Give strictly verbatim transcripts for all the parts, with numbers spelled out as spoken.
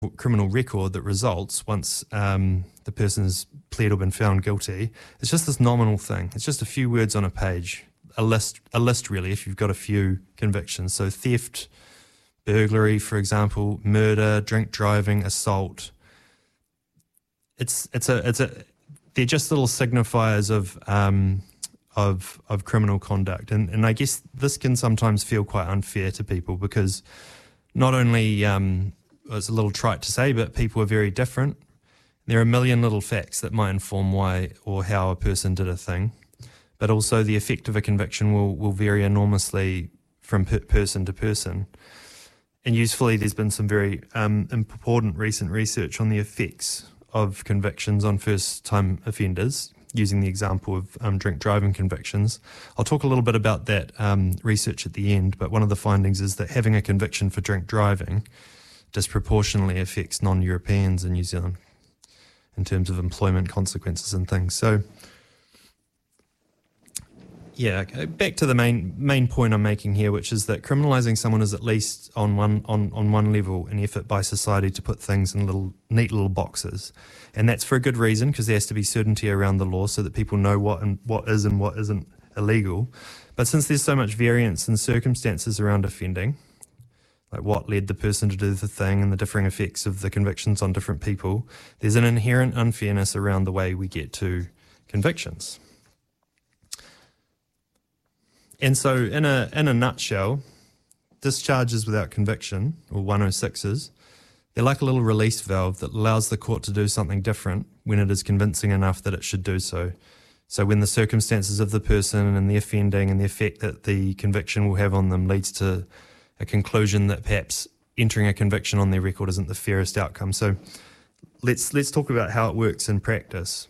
criminal record that results once um, the person's pled or been found guilty. It's just this nominal thing. It's just a few words on a page, a list, a list really, if you've got a few convictions. So theft, burglary, for example, murder, drink driving, assault. It's it's a it's a they're just little signifiers of um, of of criminal conduct, and and I guess this can sometimes feel quite unfair to people because not only um, it's a little trite to say, but people are very different. There are a million little facts that might inform why or how a person did a thing, but also the effect of a conviction will will vary enormously from per person to person. And usefully, there's been some very um, important recent research on the effects of convictions on first-time offenders, using the example of um, drink driving convictions. I'll talk a little bit about that um, research at the end, but one of the findings is that having a conviction for drink driving disproportionately affects non-Europeans in New Zealand in terms of employment consequences and things. So, yeah, back to the main main point I'm making here, which is that criminalising someone is at least on one on, on one level an effort by society to put things in little neat little boxes, and that's for a good reason, because there has to be certainty around the law so that people know what and what is and what isn't illegal. But since there's so much variance in circumstances around offending, like what led the person to do the thing and the differing effects of the convictions on different people, there's an inherent unfairness around the way we get to convictions. And so in a in a nutshell, discharges without conviction, or one oh sixes, they're like a little release valve that allows the court to do something different when it is convincing enough that it should do so. So when the circumstances of the person and the offending and the effect that the conviction will have on them leads to a conclusion that perhaps entering a conviction on their record isn't the fairest outcome. So let's let's talk about how it works in practice.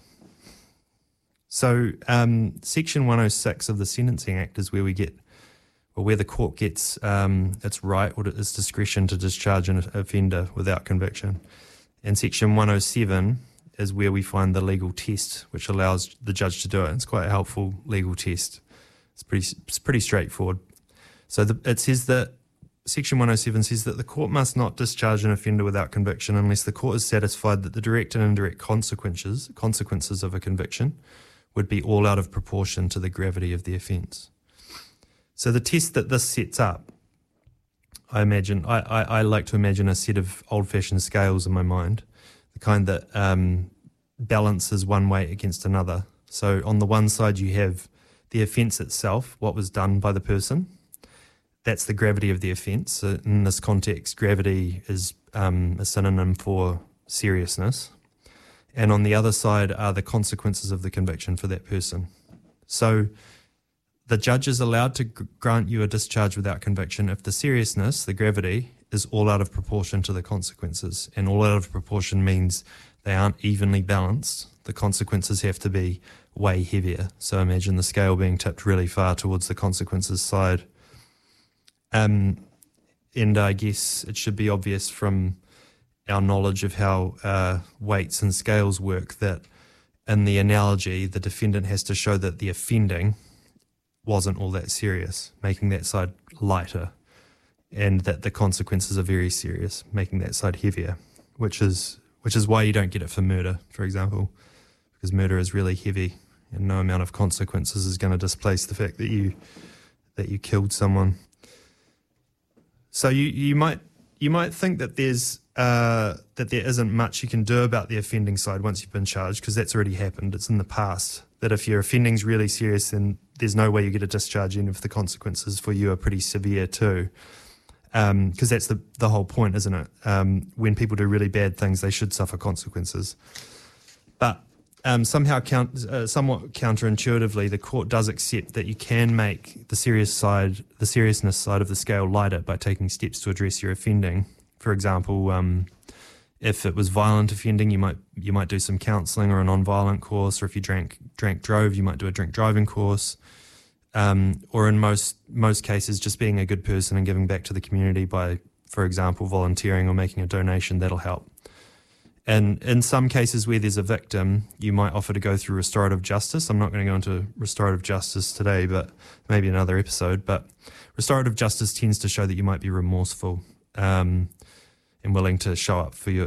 So um, Section one oh six of the Sentencing Act is where we get, or where the court gets um, its right or its discretion to discharge an offender without conviction. And Section one oh seven is where we find the legal test, which allows the judge to do it. It's quite a helpful legal test. It's pretty, it's pretty straightforward. So the, it says that Section one oh seven says that the court must not discharge an offender without conviction unless the court is satisfied that the direct and indirect consequences consequences of a conviction would be all out of proportion to the gravity of the offence. So the test that this sets up, I imagine, I, I, I like to imagine a set of old-fashioned scales in my mind, the kind that um, balances one weight against another. So on the one side you have the offence itself, what was done by the person. That's the gravity of the offence. So in this context, gravity is um, a synonym for seriousness. And on the other side are the consequences of the conviction for that person. So the judge is allowed to grant you a discharge without conviction if the seriousness, the gravity, is all out of proportion to the consequences. And all out of proportion means they aren't evenly balanced. The consequences have to be way heavier. So imagine the scale being tipped really far towards the consequences side. Um, and I guess it should be obvious from our knowledge of how uh, weights and scales work that in the analogy, the defendant has to show that the offending wasn't all that serious, making that side lighter, and that the consequences are very serious, making that side heavier, which is which is why you don't get it for murder, for example, because murder is really heavy and no amount of consequences is going to displace the fact that you that you killed someone. So you, you might you might think that there's uh, that there isn't much you can do about the offending side once you've been charged, because that's already happened. It's in the past. That if your offending's really serious, then there's no way you get a discharge, even if the consequences for you are pretty severe too. Because um, that's the the whole point, isn't it? Um, when people do really bad things, they should suffer consequences. But um, somehow, count, uh, somewhat counterintuitively, the court does accept that you can make the serious side, the seriousness side of the scale lighter by taking steps to address your offending. For example, um, if it was violent offending, you might you might do some counselling or a non-violent course, or if you drank drank drove, you might do a drink driving course. Um, or in most most cases, just being a good person and giving back to the community by, for example, volunteering or making a donation, that'll help. And in some cases where there's a victim, you might offer to go through restorative justice. I'm not going to go into restorative justice today, but maybe another episode. But restorative justice tends to show that you might be remorseful um, and willing to show up for your